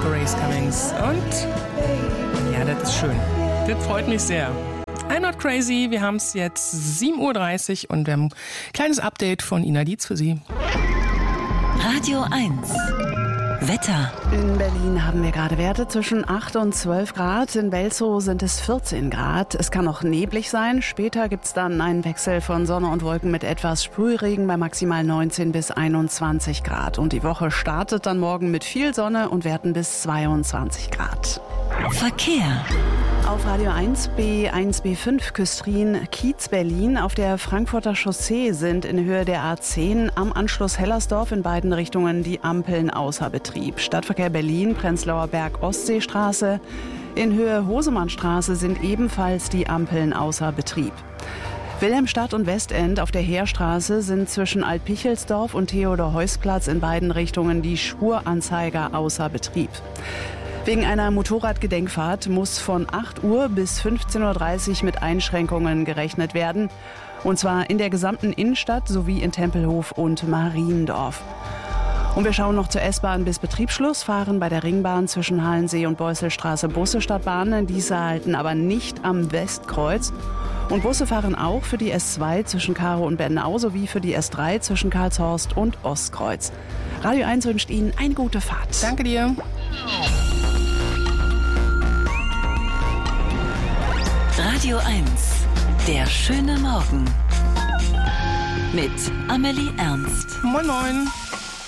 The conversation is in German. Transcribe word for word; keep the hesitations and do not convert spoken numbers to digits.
Grace Cummings. Und ja, das ist schön. Das freut mich sehr. I'm not crazy. Wir haben es jetzt sieben Uhr dreißig und wir haben ein kleines Update von Ina Dietz für Sie. Radio eins. Wetter. In Berlin haben wir gerade Werte zwischen acht und zwölf Grad. In Welzow sind es vierzehn Grad. Es kann noch neblig sein. Später gibt es dann einen Wechsel von Sonne und Wolken mit etwas Sprühregen bei maximal neunzehn bis einundzwanzig Grad. Und die Woche startet dann morgen mit viel Sonne und Werten bis zweiundzwanzig Grad. Verkehr. Auf Radio eins B eins B fünf Küstrin-Kiez Berlin auf der Frankfurter Chaussee sind in Höhe der A zehn am Anschluss Hellersdorf in beiden Richtungen die Ampeln außer Betrieb. Stadtverkehr Berlin, Prenzlauer Berg Ostseestraße. In Höhe Hosemannstraße sind ebenfalls die Ampeln außer Betrieb. Wilhelmstadt und Westend auf der Heerstraße sind zwischen Altpichelsdorf und Theodor-Heuss-Platz in beiden Richtungen die Spuranzeiger außer Betrieb. Wegen einer Motorradgedenkfahrt muss von acht Uhr bis fünfzehn Uhr dreißig mit Einschränkungen gerechnet werden. Und zwar in der gesamten Innenstadt sowie in Tempelhof und Mariendorf. Und wir schauen noch zur S-Bahn bis Betriebsschluss, fahren bei der Ringbahn zwischen Halensee und Beusselstraße Busse statt Bahnen. Diese halten aber nicht am Westkreuz. Und Busse fahren auch für die S zwei zwischen Karow und Bennau sowie für die S drei zwischen Karlshorst und Ostkreuz. Radio eins wünscht Ihnen eine gute Fahrt. Danke dir. Radio eins. Der schöne Morgen. Mit Amelie Ernst. Moin, moin.